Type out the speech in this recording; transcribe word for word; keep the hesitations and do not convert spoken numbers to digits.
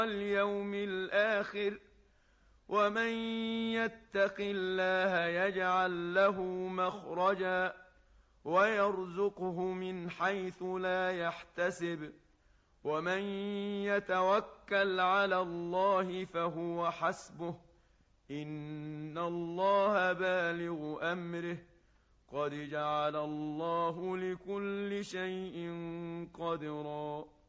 واليوم الآخر ومن يتق الله يجعل له مخرجا ويرزقه من حيث لا يحتسب ومن يتوكل على الله فهو حسبه إن الله بالغ أمره قد جعل الله لكل شيء قدرا